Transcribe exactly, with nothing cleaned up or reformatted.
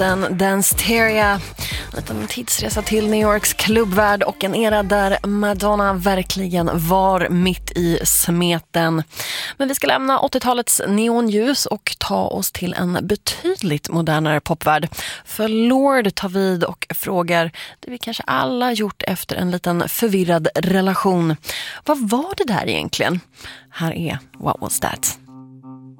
Danceteria, en liten tidsresa till New Yorks klubbvärld och en era där Madonna verkligen var mitt i smeten. Men vi ska lämna åttiotalets neonljus och ta oss till en betydligt modernare popvärld. För Lorde tar vid och frågar det vi kanske alla gjort efter en liten förvirrad relation. Vad var det där egentligen? Här är What Was That?